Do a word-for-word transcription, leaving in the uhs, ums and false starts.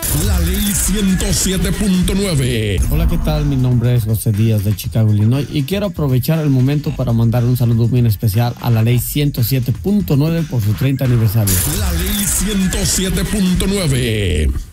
La Ley ciento siete punto nueve. Hola, ¿qué tal? Mi nombre es José Díaz de Chicago, Illinois, y quiero aprovechar el momento para mandar un saludo muy especial a la Ley ciento siete punto nueve por su treinta aniversario. La Ley ciento siete punto nueve.